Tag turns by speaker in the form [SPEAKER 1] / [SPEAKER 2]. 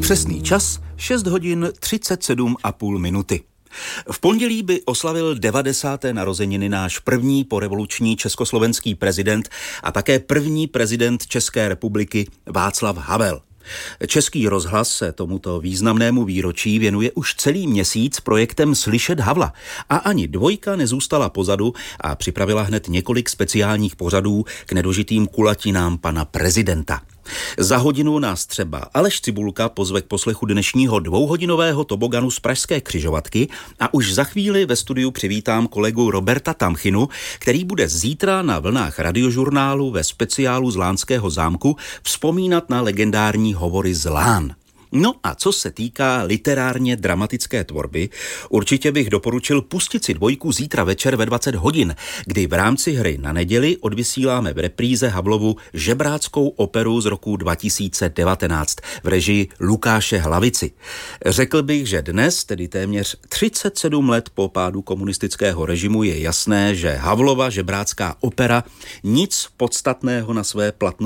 [SPEAKER 1] Přesný čas 6 hodin 37,5 minuty. V pondělí by oslavil 90. narozeniny náš první porevoluční československý prezident a také první prezident České republiky Václav Havel. Český rozhlas se tomuto významnému výročí věnuje už celý měsíc projektem Slyšet Havla a ani dvojka nezůstala pozadu a připravila hned několik speciálních pořadů k nedožitým kulatinám pana prezidenta. Za hodinu nás třeba Aleš Cibulka pozve k poslechu dnešního 2hodinového toboganu z pražské Křižovatky a už za chvíli ve studiu přivítám kolegu Roberta Tamchinu, který bude zítra na vlnách Radiožurnálu ve speciálu z Lánského zámku vzpomínat na legendární hovory z Lán. No a co se týká literárně dramatické tvorby, určitě bych doporučil pustit si dvojku zítra večer ve 20 hodin, kdy v rámci hry na neděli odvysíláme v repríze Havlovu žebráckou operu z roku 2019 v režii Lukáše Hlavici. Řekl bych, že dnes, tedy téměř 37 let po pádu komunistického režimu, je jasné, že Havlova žebrácká opera nic podstatného na své platnosti